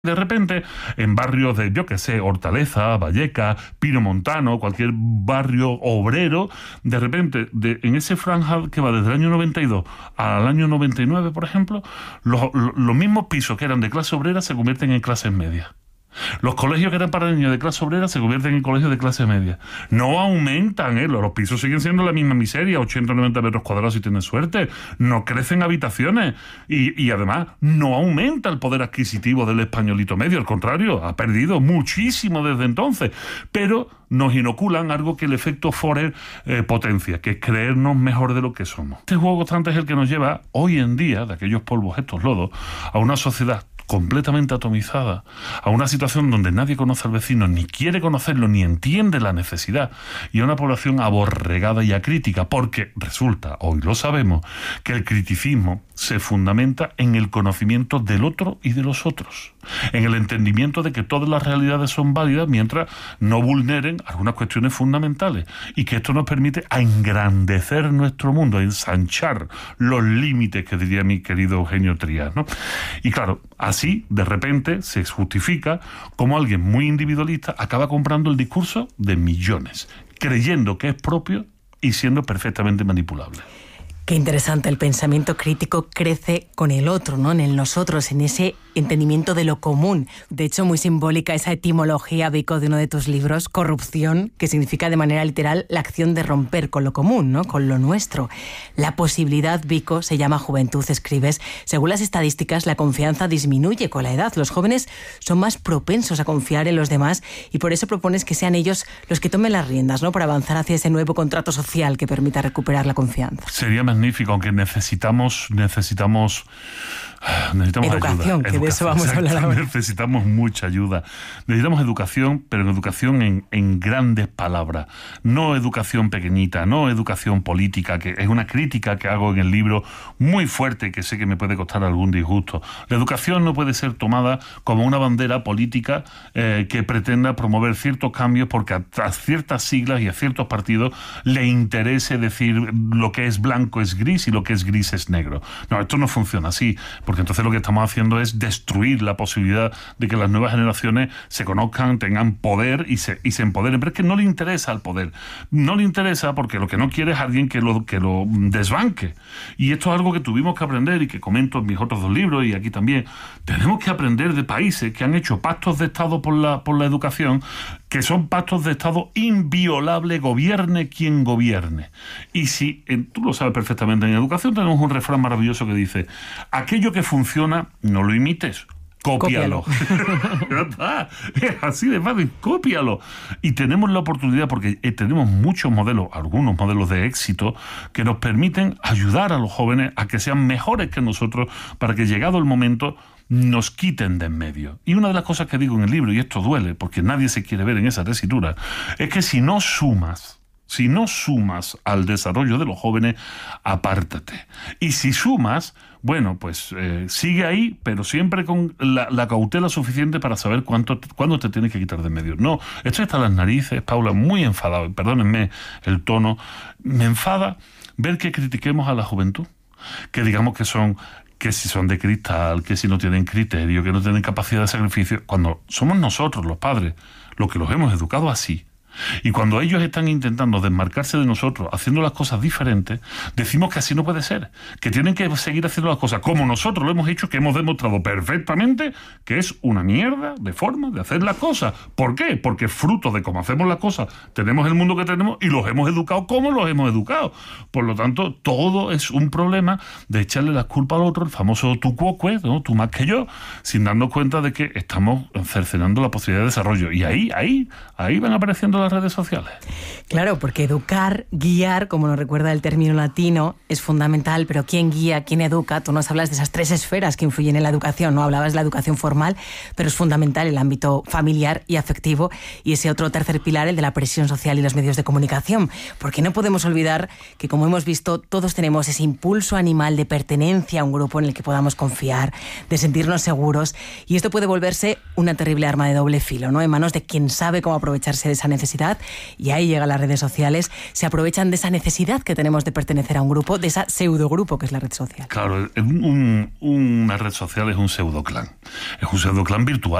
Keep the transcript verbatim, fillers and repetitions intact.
De repente, en barrios de, yo qué sé, Hortaleza, Vallecas, Pino Montano, cualquier barrio obrero, de repente, de, en ese franja que va desde el año noventa y dos al año noventa y nueve, por ejemplo, los, los mismos pisos que eran de clase obrera se convierten en clases medias. Los colegios que eran para niños de clase obrera se convierten en colegios de clase media. No aumentan, ¿eh? Los pisos siguen siendo la misma miseria, ochenta o noventa metros cuadrados si tienes suerte. No crecen habitaciones. Y, y además, no aumenta el poder adquisitivo del españolito medio. Al contrario, ha perdido muchísimo desde entonces. Pero nos inoculan algo que el efecto Forer eh, potencia, que es creernos mejor de lo que somos. Este juego constante es el que nos lleva, hoy en día, de aquellos polvos, estos lodos, a una sociedad completamente atomizada, a una situación donde nadie conoce al vecino, ni quiere conocerlo, ni entiende la necesidad, y a una población aborregada y acrítica, porque resulta, hoy lo sabemos, que el criticismo se fundamenta en el conocimiento del otro y de los otros, en el entendimiento de que todas las realidades son válidas mientras no vulneren algunas cuestiones fundamentales, y que esto nos permite a engrandecer nuestro mundo, a ensanchar los límites, que diría mi querido Eugenio Trías, ¿no? Y claro, así, de repente, se justifica cómo alguien muy individualista acaba comprando el discurso de millones, creyendo que es propio y siendo perfectamente manipulable. Qué interesante, el pensamiento crítico crece con el otro, ¿no? En el nosotros, en ese entendimiento de lo común. De hecho, muy simbólica esa etimología, Vico, de uno de tus libros, corrupción, que significa de manera literal la acción de romper con lo común, ¿no? Con lo nuestro. La posibilidad, Vico, se llama juventud, escribes. Según las estadísticas, la confianza disminuye con la edad. Los jóvenes son más propensos a confiar en los demás y por eso propones que sean ellos los que tomen las riendas, ¿no? Para avanzar hacia ese nuevo contrato social que permita recuperar la confianza. Sería magnífico, aunque necesitamos necesitamos necesitamos educación, ayuda. que educación, de eso vamos a hablar ahora. Necesitamos mucha ayuda. Necesitamos educación, pero educación en, en grandes palabras. No educación pequeñita, no educación política, que es una crítica que hago en el libro muy fuerte, que sé que me puede costar algún disgusto. La educación no puede ser tomada como una bandera política eh, que pretenda promover ciertos cambios porque a, a ciertas siglas y a ciertos partidos le interese decir lo que es blanco es gris y lo que es gris es negro. No, esto no funciona así, porque entonces lo que estamos haciendo es destruir la posibilidad de que las nuevas generaciones se conozcan, tengan poder y se, y se empoderen. Pero es que no le interesa el poder. No le interesa porque lo que no quiere es alguien que lo, que lo desbanque. Y esto es algo que tuvimos que aprender y que comento en mis otros dos libros y aquí también. Tenemos que aprender de países que han hecho pactos de Estado por la, por la educación, que son pactos de Estado inviolables, gobierne quien gobierne. Y si, tú lo sabes perfectamente, en educación tenemos un refrán maravilloso que dice: aquello que funciona, no lo imites, cópialo. Cópialo. Es así de fácil, cópialo. Y tenemos la oportunidad, porque tenemos muchos modelos, algunos modelos de éxito, que nos permiten ayudar a los jóvenes a que sean mejores que nosotros, para que llegado el momento nos quiten de en medio. Y una de las cosas que digo en el libro, y esto duele porque nadie se quiere ver en esa tesitura, es que si no sumas, si no sumas al desarrollo de los jóvenes, apártate. Y si sumas, bueno, pues eh, sigue ahí, pero siempre con la, la cautela suficiente para saber cuánto, cuándo te tienes que quitar de en medio. No, esto está a las narices, Paula, muy enfadado, perdónenme el tono, me enfada ver que critiquemos a la juventud, que digamos que son... que si son de cristal, que si no tienen criterio, que no tienen capacidad de sacrificio, cuando somos nosotros, los padres, los que los hemos educado así. Y cuando ellos están intentando desmarcarse de nosotros, haciendo las cosas diferentes, decimos que así no puede ser, que tienen que seguir haciendo las cosas como nosotros lo hemos hecho, que hemos demostrado perfectamente que es una mierda de forma de hacer las cosas. ¿Por qué? Porque fruto de cómo hacemos las cosas tenemos el mundo que tenemos y los hemos educado como los hemos educado. Por lo tanto, todo es un problema de echarle las culpas al otro, el famoso tú cuoque, ¿no? Tú más que yo, sin darnos cuenta de que estamos cercenando la posibilidad de desarrollo. Y ahí, ahí, ahí van apareciendo las redes sociales. Claro, porque educar, guiar, como nos recuerda el término latino, es fundamental, pero ¿quién guía, quién educa? Tú nos hablas de esas tres esferas que influyen en la educación, ¿no? Hablabas de la educación formal, pero es fundamental el ámbito familiar y afectivo y ese otro tercer pilar, el de la presión social y los medios de comunicación, porque no podemos olvidar que, como hemos visto, todos tenemos ese impulso animal de pertenencia a un grupo en el que podamos confiar, de sentirnos seguros, y esto puede volverse una terrible arma de doble filo, ¿no? En manos de quien sabe cómo aprovecharse de esa necesidad universidad, y ahí llegan las redes sociales, se aprovechan de esa necesidad que tenemos de pertenecer a un grupo, de esa pseudogrupo que es la red social. Claro, un, un, una red social es un pseudoclan, es un pseudoclan virtual.